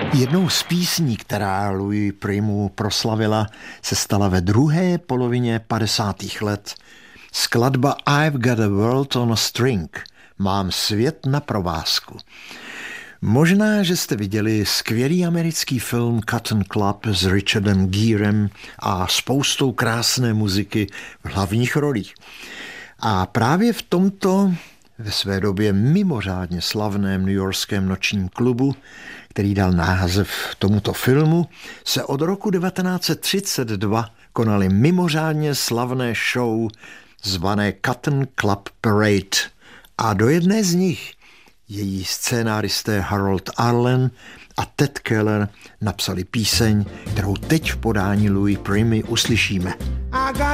Jednou z písní, která Louis Primu proslavila, se stala ve druhé polovině 50. let. Skladba I've Got a World on a String. Mám svět na provázku. Možná, že jste viděli skvělý americký film Cotton Club s Richardem Gerem a spoustou krásné muziky v hlavních rolích. A právě v tomto ve své době mimořádně slavném newyorském nočním klubu, který dal název tomuto filmu, se od roku 1932 konaly mimořádně slavné show zvané Cotton Club Parade. A do jedné z nich její scénáristé Harold Arlen a Ted Keller napsali píseň, kterou teď v podání Louis Primy uslyšíme.